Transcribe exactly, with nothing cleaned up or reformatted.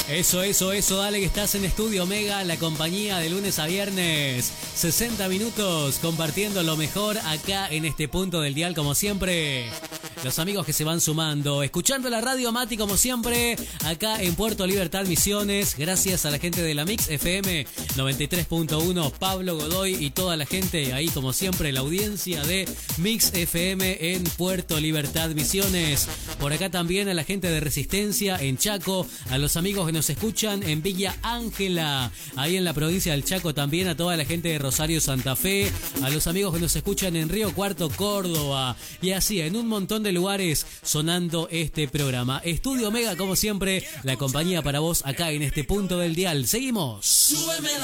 Eso, eso, eso, dale que estás en Estudio Omega, la compañía de lunes a viernes. sesenta minutos compartiendo lo mejor acá en este punto del dial, como siempre. Los amigos que se van sumando, escuchando la radio Mati como siempre, acá en Puerto Libertad Misiones. Gracias a la gente de la Mix F M noventa y tres punto uno, Pablo Godoy y toda la gente ahí como siempre, la audiencia de Mix F M en Puerto Libertad Misiones. Por acá también a la gente de Resistencia en Chaco, a los amigos que nos escuchan en Villa Ángela, ahí en la provincia del Chaco también, a toda la gente de Rosario Santa Fe, a los amigos que nos escuchan en Río Cuarto, Córdoba, y así en un montón de lugares sonando este programa. Estudio Omega, como siempre, la compañía para vos acá en este punto del dial. Seguimos. Súbeme la